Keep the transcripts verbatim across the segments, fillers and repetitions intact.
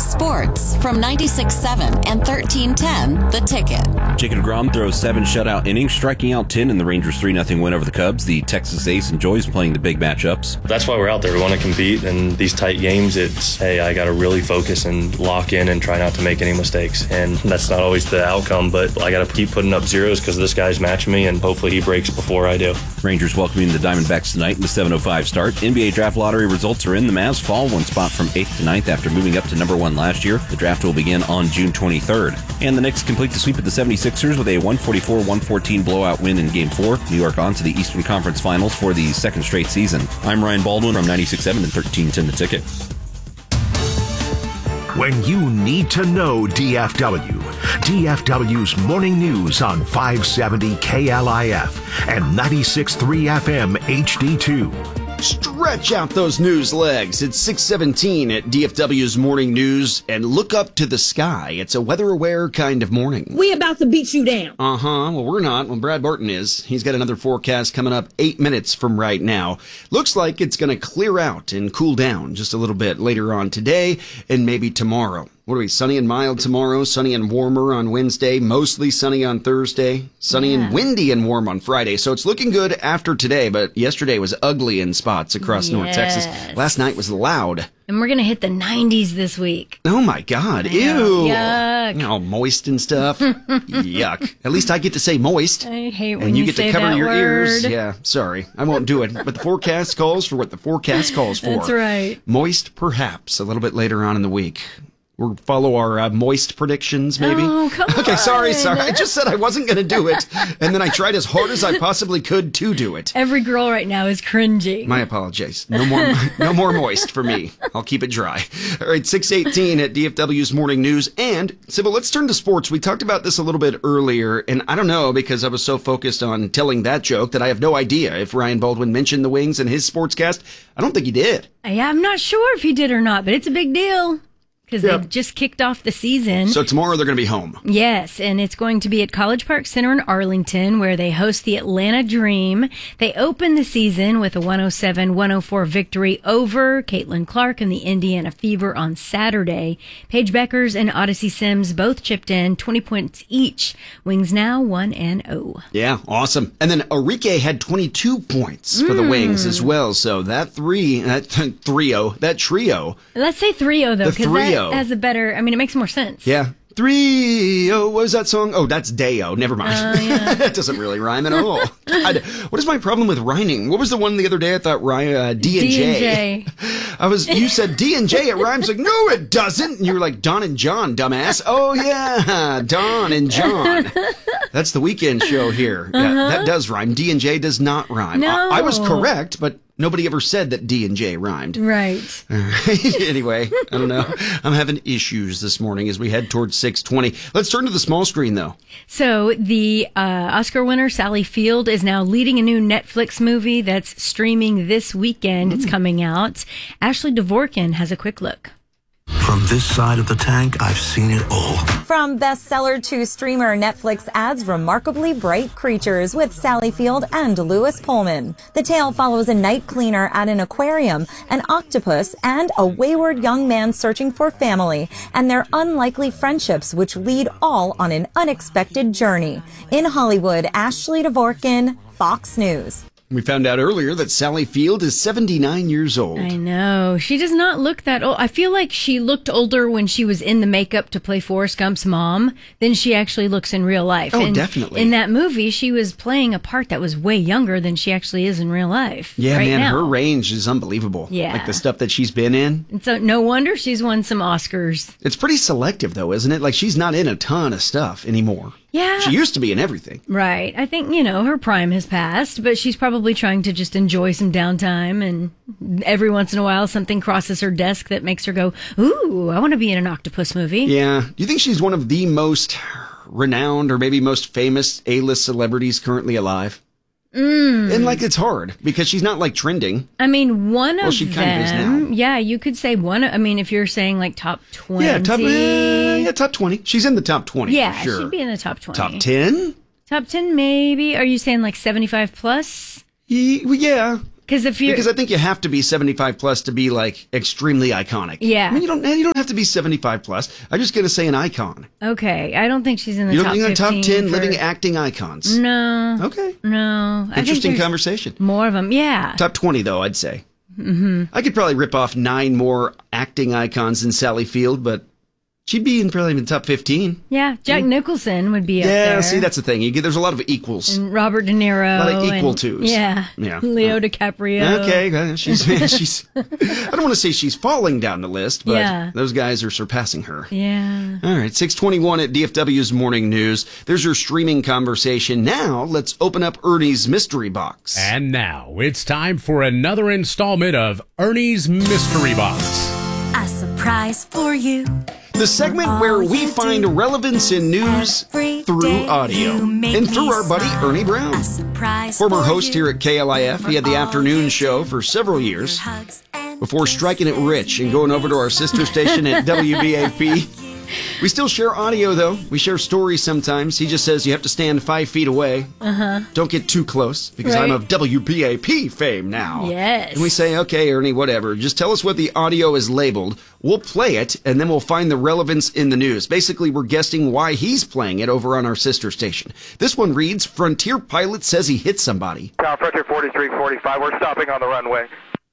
Sports from ninety-six point seven and thirteen ten The Ticket. Jacob deGrom throws seven shutout innings, striking out ten in the Rangers' three nothing win over the Cubs. The Texas Ace enjoys playing the big matchups. That's why we're out there. We want to compete. In these tight games, it's, hey, I got to really focus and lock in and try not to make any mistakes. And that's not always the outcome, but I got to keep putting up zeros because this guy's matching me, and hopefully he breaks before I do. Rangers welcoming the Diamondbacks tonight in the seven oh five start. N B A draft lottery results are in. The Mavs fall one spot from eighth to ninth after moving up to number one last year. The draft will begin on June twenty-third. And the Knicks complete the sweep of the seventy-sixers with a one forty-four one fourteen blowout win in Game four. New York on to the Eastern Conference Finals for the second straight season. I'm Ryan Baldwin from ninety-six point seven and thirteen ten The Ticket. When you need to know D F W, D F W's Morning News on five seventy K L I F and ninety-six point three F M H D two. Stretch out those news legs. It's six seventeen at D F W's Morning News, and look up to the sky. It's a weather-aware kind of morning. We about to beat you down. Uh-huh. Well, we're not. Well, Brad Barton is. He's got another forecast coming up eight minutes from right now. Looks like it's going to clear out and cool down just a little bit later on today and maybe tomorrow. What are we, sunny and mild tomorrow, sunny and warmer on Wednesday, mostly sunny on Thursday, sunny yeah. and windy and warm on Friday. So it's looking good after today, but yesterday was ugly in spots across yes. North Texas. Last night was loud. And we're going to hit the nineties this week. Oh, my God. Ew. Yuck. You know, moist and stuff. Yuck. At least I get to say moist. I hate when and you, you get say to cover that your word. ears. Yeah, sorry. I won't do it. But the forecast calls for what the forecast calls for. That's right. Moist, perhaps, a little bit later on in the week. We'll follow our uh, moist predictions, maybe. Oh, come okay, on. sorry, sorry. I just said I wasn't going to do it, and then I tried as hard as I possibly could to do it. Every girl right now is cringing. My apologies. No more, no more moist for me. I'll keep it dry. All right, six eighteen at D F W's Morning News. And, Sybil, let's turn to sports. We talked about this a little bit earlier, and I don't know, because I was so focused on telling that joke that I have no idea if Ryan Baldwin mentioned the Wings in his sportscast. I don't think he did. Yeah, I'm not sure if he did or not, but it's a big deal. Because Yep. they just kicked off the season. So tomorrow they're going to be home. Yes, and it's going to be at College Park Center in Arlington, where they host the Atlanta Dream. They open the season with a one oh seven one oh four victory over Caitlin Clark and the Indiana Fever on Saturday. Paige Beckers and Odyssey Sims both chipped in twenty points each. Wings now one and oh. Yeah, awesome. And then Arike had twenty-two points for the Mm. Wings as well. So that three, that trio, that trio. Let's say three oh, though, The because three-oh. that has a better, I mean, it makes more sense. Yeah. Three, oh, what was that song? Oh, that's Day-O. Never mind. Uh, yeah. That doesn't really rhyme at all. God, what is my problem with rhyming? What was the one the other day I thought rhyme, uh, D and J? D and J. I was, you said D and J, it rhymes. Like, no, it doesn't. And you were like, Don and John, dumbass. Oh, yeah, Don and John. That's the weekend show here. Yeah, Uh-huh. that does rhyme. D and J does not rhyme. No. I, I was correct, but nobody ever said that D and J rhymed. Right. All right. Anyway, I don't know. I'm having issues this morning as we head towards six twenty. Let's turn to the small screen, though. So the uh, Oscar winner, Sally Field, is now leading a new Netflix movie that's streaming this weekend. Mm. It's coming out. Ashley Dvorkin has a quick look. From this side of the tank, I've seen it all. From bestseller to streamer, Netflix adds remarkably bright creatures with Sally Field and Lewis Pullman. The tale follows a night cleaner at an aquarium, an octopus, and a wayward young man searching for family, and their unlikely friendships, which lead all on an unexpected journey. In Hollywood, Ashley Dvorkin, Fox News. We found out earlier that Sally Field is seventy-nine years old. I know. She does not look that old. I feel like she looked older when she was in the makeup to play Forrest Gump's mom than she actually looks in real life. Oh, and definitely. In that movie, she was playing a part that was way younger than she actually is in real life. Yeah, right man, now. her range is unbelievable. Yeah. Like the stuff that she's been in. And so no wonder she's won some Oscars. It's pretty selective, though, isn't it? Like, she's not in a ton of stuff anymore. Yeah. She used to be in everything. Right. I think, you know, her prime has passed, but she's probably trying to just enjoy some downtime, and every once in a while something crosses her desk that makes her go, ooh, I want to be in an octopus movie. Yeah. Do you think she's one of the most renowned or maybe most famous A-list celebrities currently alive? Mm. And, like, it's hard because she's not, like, trending. I mean, one well, of she them. kind of is now. Yeah, you could say one. I mean, if you're saying, like, top twenty. Yeah, top, uh, yeah, top twenty. She's in the top twenty. Yeah, for sure. she'd be in the top twenty. Top ten? Top ten, maybe. Are you saying, like, seventy-five plus? Yeah. Because if you Because I think you have to be seventy-five plus to be like extremely iconic. Yeah. I mean, you don't you don't have to be seventy-five plus. I'm just going to say an icon. Okay. I don't think she's in the You don't top think in the top fifteen ten for- living acting icons? No. Okay. No. I think Interesting there's conversation. More of them. Yeah. Top twenty, though, I'd say. Mm-hmm. I could probably rip off nine more acting icons than Sally Field, but she'd be in probably in the top fifteen. Yeah. Jack Nicholson would be up Yeah, there. see, that's the thing. You get There's a lot of equals. And Robert De Niro. A lot of equal and- twos. Yeah. Yeah. Leo DiCaprio. Okay, well, she's she's. I don't want to say she's falling down the list, but Yeah. those guys are surpassing her. Yeah. All right, six twenty-one at D F W's Morning News. There's your streaming conversation. Now, let's open up Ernie's Mystery Box. And now it's time for another installment of Ernie's Mystery Box. A surprise for you. The segment where we find relevance in news through audio. And through our buddy Ernie Brown. Former host here at K L I F, he had the afternoon show for several years before striking it rich and going over to our sister station at W B A P. We still share audio, though. We share stories sometimes. He just says you have to stand five feet away. Uh-huh. Don't get too close, because Right. I'm of W B A P fame now. Yes. And we say, okay, Ernie, whatever. Just tell us what the audio is labeled. We'll play it, and then we'll find the relevance in the news. Basically, we're guessing why he's playing it over on our sister station. This one reads, Frontier pilot says he hit somebody. Tower Frontier forty-three forty-five, we're stopping on the runway.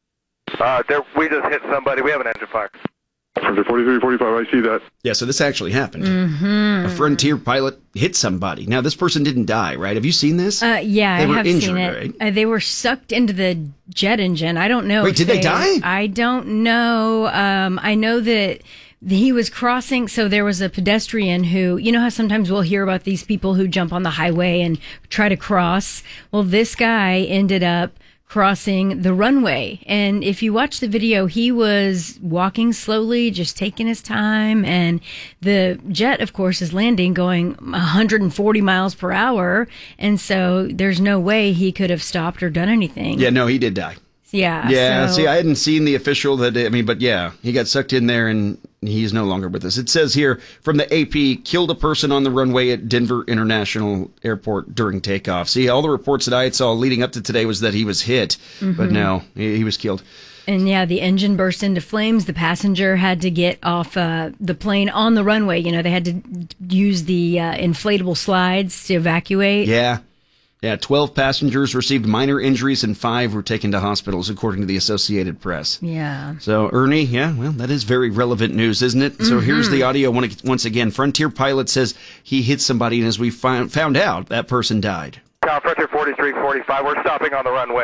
Uh, there, we just hit somebody. We have an engine fire. Frontier forty-three forty-five, I see that. Yeah, so this actually happened. Mm-hmm. A Frontier pilot hit somebody. Now, this person didn't die, right? Have you seen this? Uh, yeah, They I were have injured, seen it. right? Uh, they were sucked into the jet engine. I don't know. Wait, if did they die? I don't know. Um, I know that he was crossing. So there was a pedestrian who, you know how sometimes we'll hear about these people who jump on the highway and try to cross. Well, this guy ended up crossing the runway. And if you watch the video, he was walking slowly, just taking his time. And the jet, of course, is landing going one hundred forty miles per hour. And so there's no way he could have stopped or done anything. Yeah, no, he did die. Yeah. Yeah, so- see, I hadn't seen the official that, I mean, but yeah, he got sucked in there and he's no longer with us. It says here from the A P, killed a person on the runway at Denver International Airport during takeoff. See, all the reports that I had saw leading up to today was that he was hit, Mhm. but no, he, he was killed. And yeah, the engine burst into flames. The passenger had to get off uh, the plane on the runway. You know, they had to use the uh, inflatable slides to evacuate. Yeah. Yeah, twelve passengers received minor injuries and five were taken to hospitals, according to the Associated Press. Yeah. So, Ernie, yeah, well, that is very relevant news, isn't it? So Mhm. here's the audio one- once again. Frontier pilot says he hit somebody, and as we found, found out, that person died. Tower Frontier forty-three forty-five, we're stopping on the runway.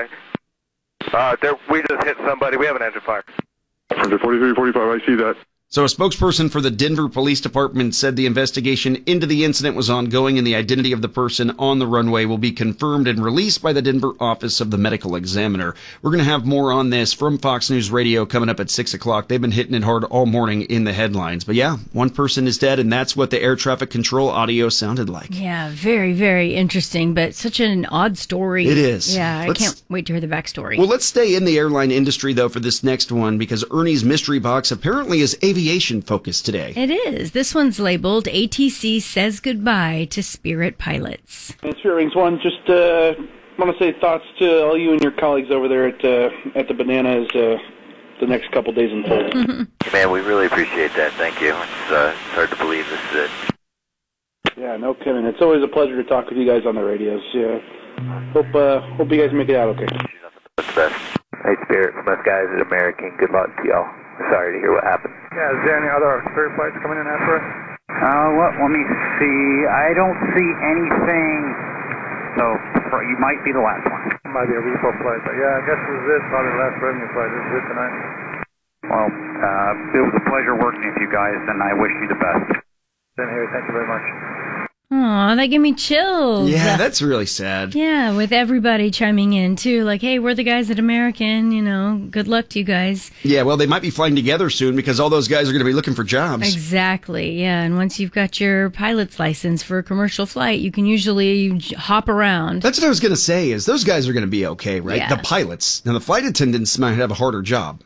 Uh, there, we just hit somebody. We have an engine fire. Frontier forty-three forty-five, I see that. So a spokesperson for the Denver Police Department said the investigation into the incident was ongoing and the identity of the person on the runway will be confirmed and released by the Denver Office of the Medical Examiner. We're going to have more on this from Fox News Radio coming up at six o'clock. They've been hitting it hard all morning in the headlines. But yeah, one person is dead, and that's what the air traffic control audio sounded like. Yeah, very, very interesting, but such an odd story. It is. Yeah, I Let's- can't wait to hear the backstory. Well, let's stay in the airline industry, though, for this next one, because Ernie's Mystery Box apparently is aviation focused today. It is. This one's labeled A T C says goodbye to Spirit pilots. It's Rings One. Just uh, want to say thoughts to all you and your colleagues over there at uh, at the Banana as uh, the next couple days unfold. Man, we really appreciate that. Thank you. It's, uh, it's hard to believe this is it. Yeah, no kidding. It's always a pleasure to talk with you guys on the radios. Yeah. Hope uh, hope you guys make it out okay. What's best? Hey, Spirit, from us guys at American, good luck to y'all. Sorry to hear what happened. Yeah, is there any other Spirit flights coming in after us? Uh, what, let me see. I don't see anything. So, for, you might be the last one. Might be a repo flight, but yeah, I guess this is it. Probably the last revenue flight. This is it tonight. Well, uh, it was a pleasure working with you guys, and I wish you the best. Same here. Thank you very much. Aw, that gave me chills. Yeah, that's really sad. Yeah, with everybody chiming in, too. Like, hey, we're the guys at American, you know, good luck to you guys. Yeah, well, they might be flying together soon because all those guys are going to be looking for jobs. Exactly, yeah. And once you've got your pilot's license for a commercial flight, you can usually j- hop around. That's what I was going to say, is those guys are going to be okay, right? Yeah. The pilots. Now, the flight attendants might have a harder job.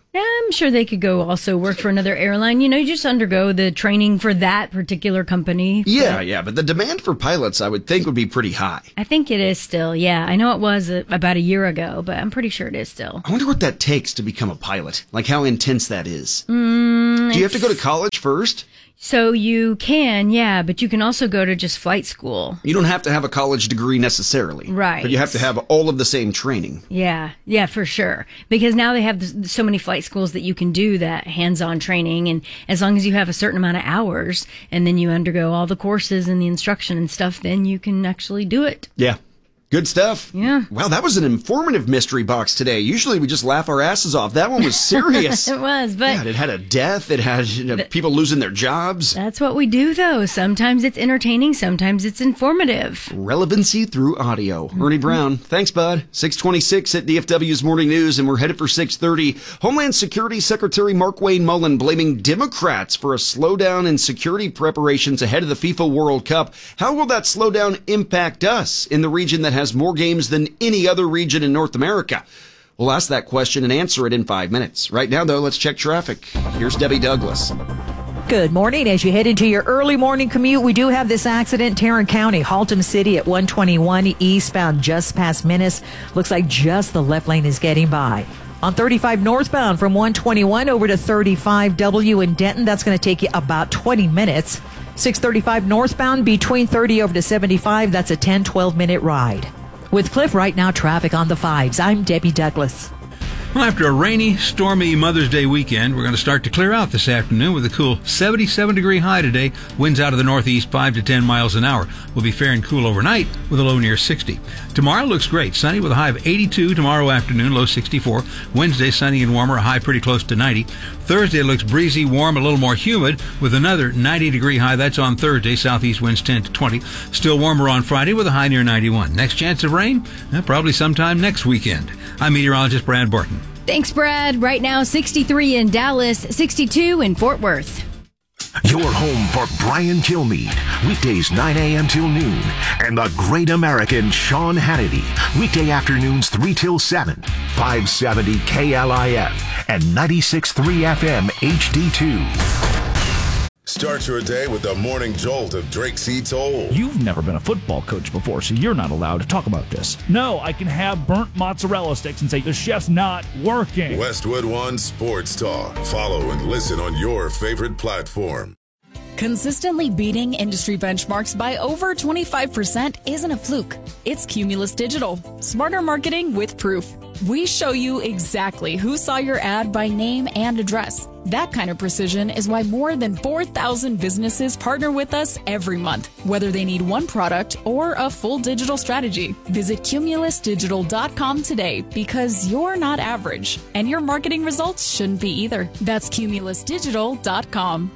I'm sure they could go also work for another airline. You know, you just undergo the training for that particular company. Yeah, But yeah, but the demand for pilots, I would think, would be pretty high. I think it is still, yeah. I know it was uh, about a year ago, but I'm pretty sure it is still. I wonder what that takes to become a pilot. Like how intense that is. Mm, Do you have to it's- go to college first? So you can, yeah, but you can also go to just flight school. You don't have to have a college degree necessarily. Right. But you have to have all of the same training. Yeah, yeah, for sure. Because now they have th- so many flight schools that you can do that hands-on training, and as long as you have a certain amount of hours, and then you undergo all the courses and the instruction and stuff, then you can actually do it. Yeah. Good stuff. Yeah. Wow, that was an informative mystery box today. Usually we just laugh our asses off. That one was serious. It was, but Yeah, it had a death. It had you know, people losing their jobs. that's what we do, though. Sometimes it's entertaining, sometimes it's informative. Relevancy through audio. Ernie Brown, thanks, bud. six twenty-six at D F W's Morning News, and we're headed for six thirty. Homeland Security Secretary Markwayne Mullin blaming Democrats for a slowdown in security preparations ahead of the FIFA World Cup. How will that slowdown impact us in the region that has more games than any other region in North America? We'll ask that question and answer it in five minutes. Right now, though, let's check traffic. Here's Debbie Douglas. Good morning. As you head into your early morning commute, we do have this accident. Tarrant County, Haltom City at one twenty-one eastbound just past Menace. Looks like just the left lane is getting by. On thirty-five northbound from one twenty-one over to thirty-five W in Denton, that's going to take you about twenty minutes. six thirty-five northbound between thirty over to seventy-five, that's a ten, twelve minute ride. With Cliff right now, traffic on the fives. I'm Debbie Douglas. Well, after a rainy, stormy Mother's Day weekend, we're going to start to clear out this afternoon with a cool seventy-seven degree high today. Winds out of the northeast five to ten miles an hour. We'll be fair and cool overnight with a low near sixty. Tomorrow looks great. Sunny with a high of eighty-two tomorrow afternoon, low sixty-four. Wednesday, sunny and warmer, a high pretty close to ninety. Thursday looks breezy, warm, a little more humid with another ninety degree high. That's on Thursday. Southeast winds ten to twenty. Still warmer on Friday with a high near ninety-one. Next chance of rain? Eh, probably sometime next weekend. I'm meteorologist Brad Barton. Thanks, Brad. Right now, sixty-three in Dallas, sixty-two in Fort Worth. Your home for Brian Kilmeade, weekdays nine a.m. till noon, and the great American Sean Hannity, weekday afternoons three till seven, five seventy K L I F and ninety-six point three F M H D two. Start your day with the morning jolt of Drake C. Toll. You've never been a football coach before, so you're not allowed to talk about this. No, I can have burnt mozzarella sticks and say the chef's not working. Westwood One Sports Talk. Follow and listen on your favorite platform. Consistently beating industry benchmarks by over twenty-five percent isn't a fluke. It's Cumulus Digital. Smarter marketing with proof. We show you exactly who saw your ad by name and address. That kind of precision is why more than four thousand businesses partner with us every month, whether they need one product or a full digital strategy. Visit cumulus digital dot com today because you're not average, and your marketing results shouldn't be either. That's cumulus digital dot com.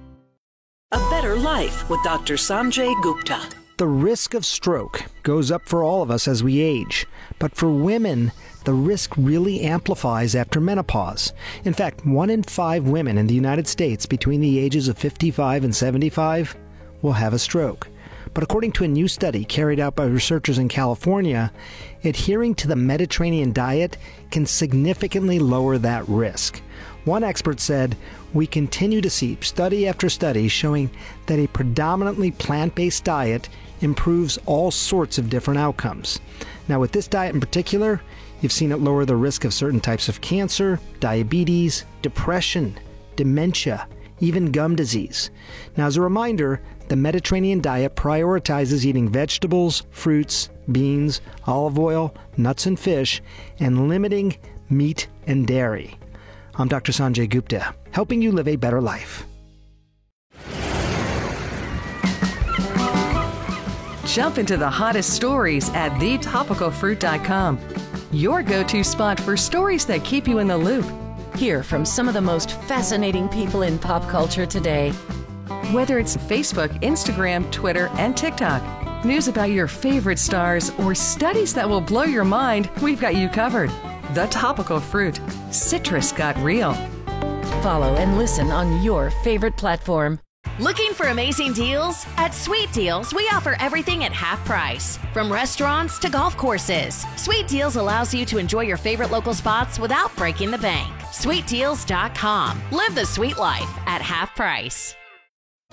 A better life with Doctor Sanjay Gupta. The risk of stroke goes up for all of us as we age, but for women, the risk really amplifies after menopause. In fact, one in five women in the United States between the ages of fifty-five and seventy-five will have a stroke. But according to a new study carried out by researchers in California, adhering to the Mediterranean diet can significantly lower that risk. One expert said, "We continue to see study after study showing that a predominantly plant-based diet improves all sorts of different outcomes." Now, with this diet in particular, you've seen it lower the risk of certain types of cancer, diabetes, depression, dementia, even gum disease. Now, as a reminder, the Mediterranean diet prioritizes eating vegetables, fruits, beans, olive oil, nuts and fish, and limiting meat and dairy. I'm Doctor Sanjay Gupta, helping you live a better life. Jump into the hottest stories at the topical fruit dot com. Your go-to spot for stories that keep you in the loop. Hear from some of the most fascinating people in pop culture today. Whether it's Facebook, Instagram, Twitter, and TikTok, news about your favorite stars, or studies that will blow your mind, we've got you covered. The Topical Fruit. Citrus got real. Follow and listen on your favorite platform. Looking for amazing deals? At Sweet Deals, we offer everything at half price. From restaurants to golf courses, Sweet Deals allows you to enjoy your favorite local spots without breaking the bank. sweet deals dot com. Live the sweet life at half price.